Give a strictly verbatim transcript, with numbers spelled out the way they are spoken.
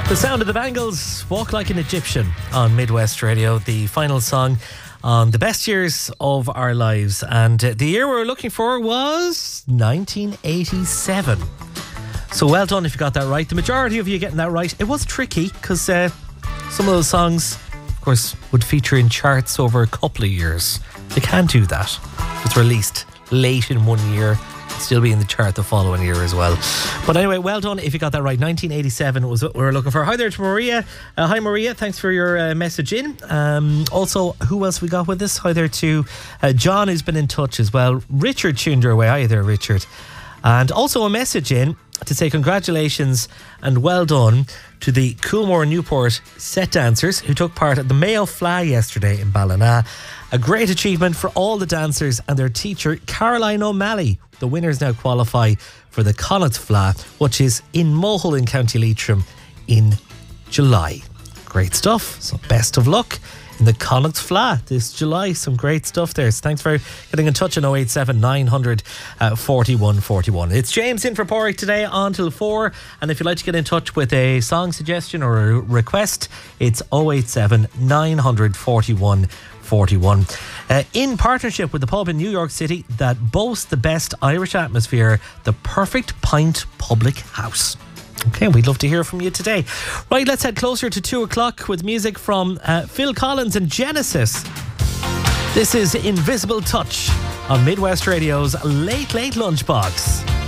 The sound of the Bangles, Walk Like an Egyptian on Midwest Radio, the final song on the best years of our lives. And uh, the year we were looking for was nineteen eighty-seven. So well done if you got that right. The majority of you getting that right. It was tricky because uh, some of those songs, of course, would feature in charts over a couple of years. They can do that. It's released late in one year, still be in the chart the following year as well. But anyway, well done if you got that right. nineteen eighty-seven was what we were looking for. Hi there to Maria. Uh, hi Maria, thanks for your uh, message in. Um, also, who else we got with us? Hi there to uh, John, who's been in touch as well. Richard tuned your way. Hi there, Richard. And also a message in to say congratulations and well done to the Coolmore Newport set dancers who took part at the Mayo Fly yesterday in Ballina. A great achievement for all the dancers and their teacher, Caroline O'Malley. The winners now qualify for the Connacht Fla, which is in Mohill in County Leitrim in July. Great stuff. So best of luck in the Connacht Fla this July. Some great stuff there. So thanks for getting in touch on oh eight seven nine hundred forty-one forty-one. It's James in for Porrick today on till four. And if you'd like to get in touch with a song suggestion or a request, it's oh eight seven nine hundred forty-one forty-one. Uh, in partnership with the pub in New York City that boasts the best Irish atmosphere, the Perfect Pint Public House. Okay, we'd love to hear from you today. Right, let's head closer to two o'clock with music from uh, Phil Collins and Genesis. This is Invisible Touch on Midwest Radio's Late Late Lunchbox.